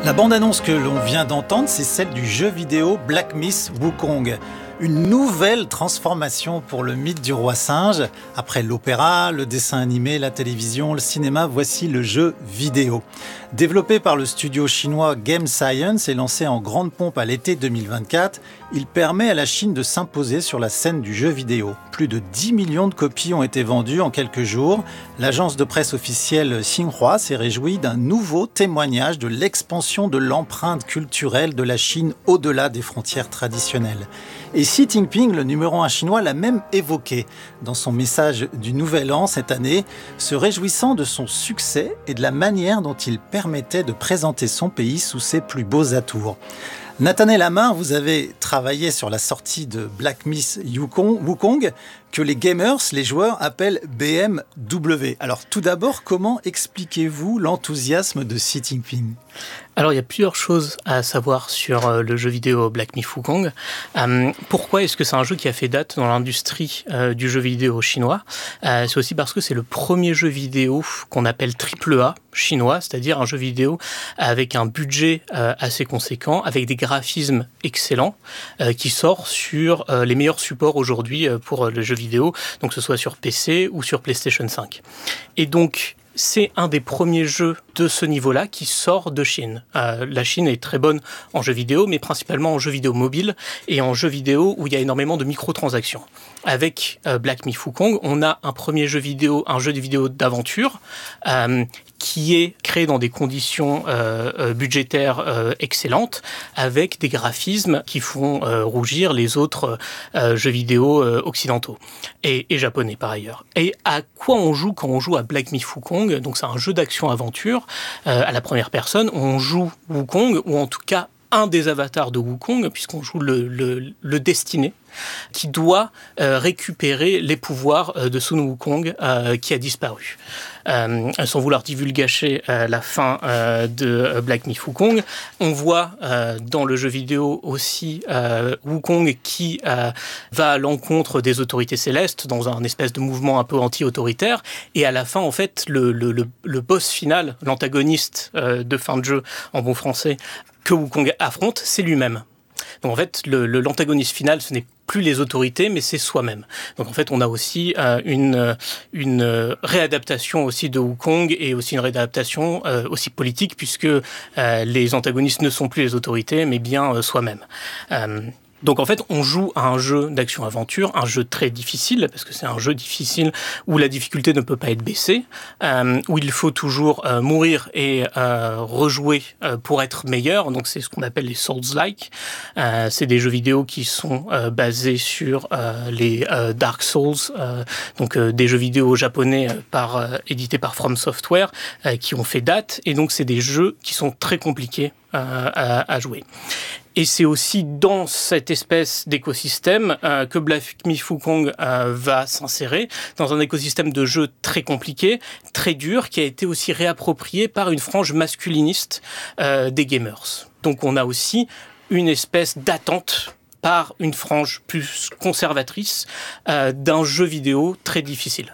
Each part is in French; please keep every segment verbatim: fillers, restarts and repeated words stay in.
La bande-annonce que l'on vient d'entendre, c'est celle du jeu vidéo Black Myth Wukong. Une nouvelle transformation pour le mythe du roi singe. Après l'opéra, le dessin animé, la télévision, le cinéma, voici le jeu vidéo. Développé par le studio chinois Game Science et lancé en grande pompe à l'été deux mille vingt-quatre, il permet à la Chine de s'imposer sur la scène du jeu vidéo. Plus de dix millions de copies ont été vendues en quelques jours. L'agence de presse officielle Xinhua s'est réjouie d'un nouveau témoignage de l'expansion de l'empreinte culturelle de la Chine au-delà des frontières traditionnelles. Et Xi Jinping, le numéro un chinois, l'a même évoqué dans son message du Nouvel An cette année, se réjouissant de son succès et de la manière dont il permettait de présenter son pays sous ses plus beaux atours. Nathanaël Amar, vous avez travaillé sur la sortie de Black Myth Wukong, que les gamers, les joueurs, appellent B M W. Alors tout d'abord, comment expliquez-vous l'enthousiasme de Xi Jinping ? Alors il y a plusieurs choses à savoir sur euh, le jeu vidéo Black Myth Wukong. Euh, pourquoi est-ce que c'est un jeu qui a fait date dans l'industrie euh, du jeu vidéo chinois ? euh, C'est aussi parce que c'est le premier jeu vidéo qu'on appelle triple A chinois, c'est-à-dire un jeu vidéo avec un budget euh, assez conséquent, avec des graphismes excellents, euh, qui sort sur euh, les meilleurs supports aujourd'hui euh, pour euh, le jeu vidéo, donc que ce soit sur P C ou sur PlayStation cinq. Et donc c'est un des premiers jeux de ce niveau-là qui sort de Chine. Euh, la Chine est très bonne en jeux vidéo, mais principalement en jeux vidéo mobile et en jeux vidéo où il y a énormément de microtransactions. Avec euh, Black Myth Wukong, on a un premier jeu vidéo, un jeu de vidéo d'aventure euh, qui est créé dans des conditions euh, euh, budgétaires euh, excellentes, avec des graphismes qui font euh, rougir les autres euh, jeux vidéo euh, occidentaux et, et japonais par ailleurs. Et à quoi on joue quand on joue à Black Myth Wukong ? Donc c'est un jeu d'action-aventure euh, à la première personne. On joue Wukong, ou en tout cas un des avatars de Wukong, puisqu'on joue le, le, le Destiné, qui doit euh, récupérer les pouvoirs euh, de Sun Wukong euh, qui a disparu. Euh, sans vouloir divulgacher euh, la fin euh, de Black Myth Wukong, on voit euh, dans le jeu vidéo aussi euh, Wukong qui euh, va à l'encontre des autorités célestes dans un espèce de mouvement un peu anti-autoritaire, et à la fin, en fait, le, le, le, le boss final, l'antagoniste euh, de fin de jeu en bon français, que Wukong affronte, c'est lui-même. Donc en fait, le, le, l'antagoniste final, ce n'est plus les autorités, mais c'est soi-même. Donc en fait, on a aussi euh, une, une réadaptation aussi de Wukong, et aussi une réadaptation euh, aussi politique, puisque euh, les antagonistes ne sont plus les autorités, mais bien euh, soi-même. Euh, Donc en fait, on joue à un jeu d'action-aventure, un jeu très difficile, parce que c'est un jeu difficile où la difficulté ne peut pas être baissée, euh, où il faut toujours euh, mourir et euh, rejouer euh, pour être meilleur. Donc c'est ce qu'on appelle les Souls-like. Euh, c'est des jeux vidéo qui sont euh, basés sur euh, les euh, Dark Souls, euh, donc euh, des jeux vidéo japonais euh, par, euh, édités par From Software, euh, qui ont fait date. Et donc c'est des jeux qui sont très compliqués euh, à, à jouer. Et c'est aussi dans cette espèce d'écosystème euh, que Black Myth Wukong euh, va s'insérer, dans un écosystème de jeux très compliqué, très dur, qui a été aussi réapproprié par une frange masculiniste euh, des gamers. Donc on a aussi une espèce d'attente par une frange plus conservatrice euh, d'un jeu vidéo très difficile.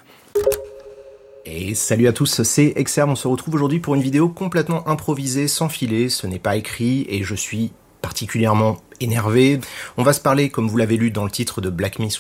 Et salut à tous, c'est Exerm, on se retrouve aujourd'hui pour une vidéo complètement improvisée, sans filet, ce n'est pas écrit, et je suis particulièrement énervé. On va se parler, comme vous l'avez lu dans le titre, de Black Myth